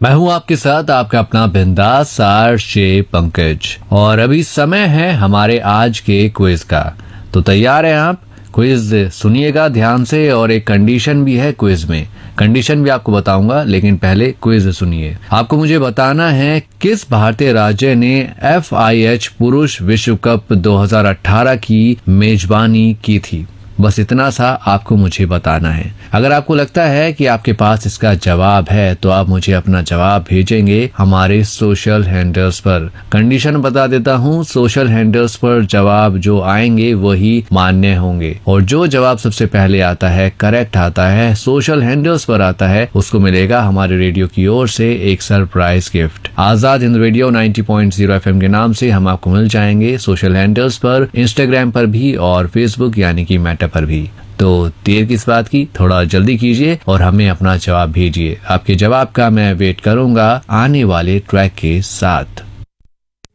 मैं हूं आपके साथ आपका अपना बिंदास आरजे पंकज, और अभी समय है हमारे आज के क्विज का। तो तैयार हैं आप? क्विज सुनिएगा ध्यान से, और एक कंडीशन भी है क्विज में। कंडीशन भी आपको बताऊंगा, लेकिन पहले क्विज सुनिए। आपको मुझे बताना है किस भारतीय राज्य ने FIH पुरुष विश्व कप 2018 की मेजबानी की थी। बस इतना सा आपको मुझे बताना है। अगर आपको लगता है कि आपके पास इसका जवाब है तो आप मुझे अपना जवाब भेजेंगे हमारे सोशल हैंडल्स पर। कंडीशन बता देता हूँ, सोशल हैंडल्स पर जवाब जो आएंगे वही मान्य होंगे, और जो जवाब सबसे पहले आता है, करेक्ट आता है, सोशल हैंडल्स पर आता है, उसको मिलेगा हमारे रेडियो की ओर से एक surprise gift. Azad Hind radio 90.0 FM के नाम से हम आपको मिल जाएंगे सोशल हैंडल्स पर, इंस्टाग्राम पर भी और फेसबुक यानी कि मेटा पर भी। तो देर किस बात की, थोड़ा जल्दी कीजिए और हमें अपना जवाब भेजिए। आपके जवाब का मैं वेट करूंगा आने वाले ट्रैक के साथ।